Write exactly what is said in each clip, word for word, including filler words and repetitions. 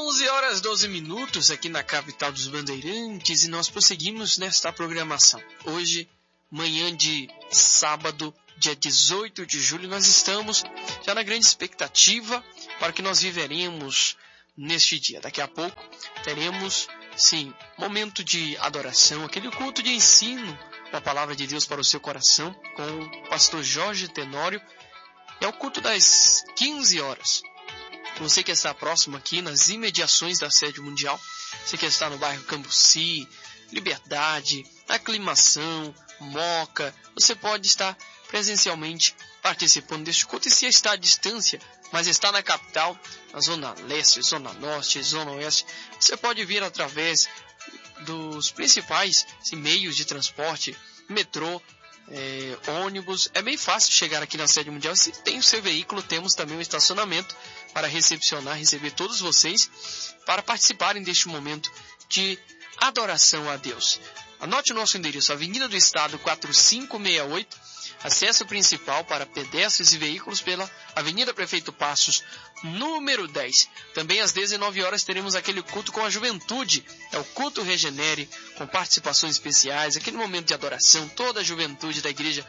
onze horas e doze minutos aqui na capital dos Bandeirantes e nós prosseguimos nesta programação. Hoje, manhã de sábado, dia dezoito de julho, nós estamos já na grande expectativa para o que nós viveremos neste dia. Daqui a pouco teremos, sim, momento de adoração, aquele culto de ensino com a palavra de Deus para o seu coração com o pastor Jorge Tenório. É o culto das quinze horas. Você que está próximo aqui nas imediações da sede mundial, você que está no bairro Cambuci, Liberdade, Aclimação, Moca, você pode estar presencialmente participando deste culto. E se está à distância, mas está na capital, na Zona Leste, Zona Norte, Zona Oeste, você pode vir através dos principais assim, meios de transporte, metrô, É, ônibus. É bem fácil chegar aqui na sede mundial. Se tem o seu veículo, temos também um estacionamento para recepcionar, receber todos vocês para participarem deste momento de adoração a Deus. Anote o nosso endereço: Avenida do Estado quatrocentos e sessenta e oito, acesso principal para pedestres e veículos pela Avenida Prefeito Passos, número dez. Também às dezenove horas teremos aquele culto com a juventude, é o culto Regenere, com participações especiais, aquele momento de adoração, toda a juventude da igreja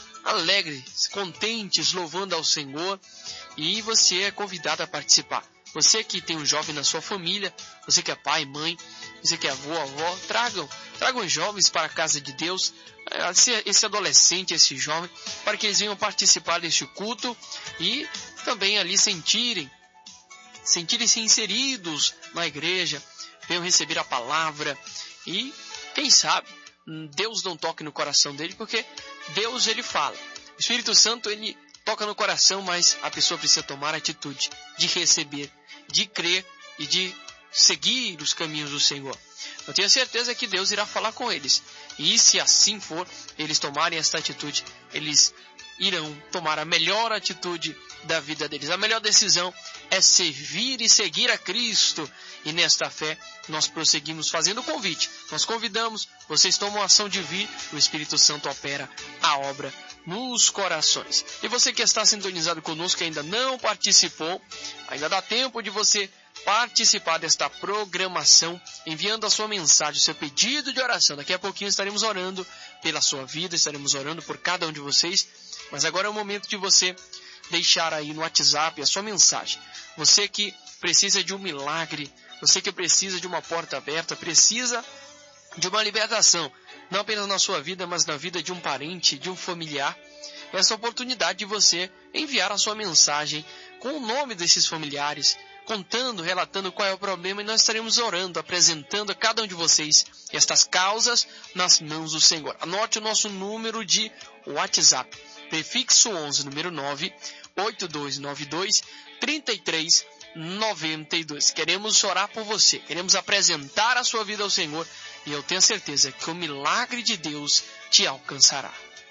alegres, contentes, louvando ao Senhor, e você é convidado a participar. Você que tem um jovem na sua família, você que é pai, mãe, você que é avô, avó, tragam, tragam os jovens para a casa de Deus, esse adolescente, esse jovem, para que eles venham participar deste culto e também ali sentirem, sentirem-se inseridos na igreja, venham receber a palavra e, quem sabe, Deus não toque no coração dele, porque Deus, ele fala. O Espírito Santo, ele toca no coração, mas a pessoa precisa tomar a atitude de receber, de crer e de seguir os caminhos do Senhor. Eu tenho certeza que Deus irá falar com eles. E se assim for, eles tomarem esta atitude, eles irão tomar a melhor atitude da vida deles. A melhor decisão é servir e seguir a Cristo. E nesta fé, nós prosseguimos fazendo o convite. Nós convidamos, vocês tomam a ação de vir, o Espírito Santo opera a obra nos corações. E você que está sintonizado conosco, que ainda não participou, ainda dá tempo de você participar desta programação, enviando a sua mensagem, o seu pedido de oração. Daqui a pouquinho estaremos orando pela sua vida, estaremos orando por cada um de vocês, mas agora é o momento de você deixar aí no WhatsApp a sua mensagem. Você que precisa de um milagre, você que precisa de uma porta aberta, precisa de uma libertação, não apenas na sua vida, mas na vida de um parente, de um familiar. Essa oportunidade de você enviar a sua mensagem com o nome desses familiares, contando, relatando qual é o problema, e nós estaremos orando, apresentando a cada um de vocês estas causas nas mãos do Senhor. Anote o nosso número de WhatsApp, prefixo onze, número nove, oito dois nove dois, três três nove dois. Queremos orar por você, queremos apresentar a sua vida ao Senhor, e eu tenho certeza que o milagre de Deus te alcançará.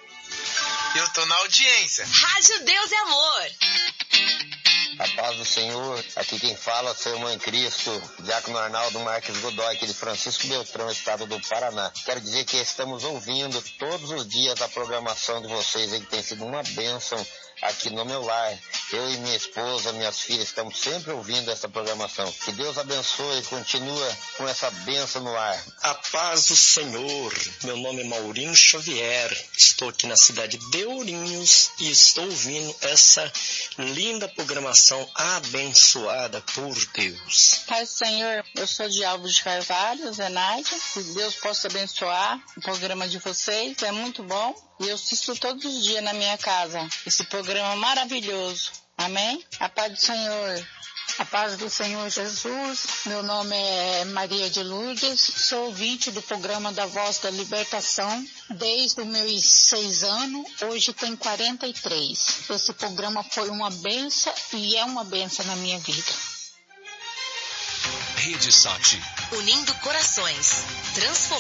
Eu tô na audiência. Rádio Deus é Amor. A paz do Senhor, aqui quem fala é o seu irmão em Cristo, Diácono Arnaldo Marques Godoy, aqui de Francisco Beltrão, estado do Paraná. Quero dizer que estamos ouvindo todos os dias a programação de vocês, aí, que tem sido uma bênção aqui no meu lar. Eu e minha esposa, minhas filhas, estamos sempre ouvindo essa programação. Que Deus abençoe e continua com essa bênção no ar. A paz do Senhor. Meu nome é Maurinho Xavier. Estou aqui na cidade de Ourinhos e estou ouvindo essa linda programação abençoada por Deus. Pai do Senhor, eu sou de Alves de Carvalho, Zenaide. Que Deus possa abençoar o programa de vocês. É muito bom. E eu assisto todos os dias na minha casa esse programa maravilhoso. Amém? A paz do Senhor. A paz do Senhor Jesus. Meu nome é Maria de Lourdes. Sou ouvinte do programa da Voz da Libertação desde os meus seis anos. Hoje tem quarenta e três. Esse programa foi uma bênção e é uma bênção na minha vida. Rede Sat. Unindo corações. Transformando.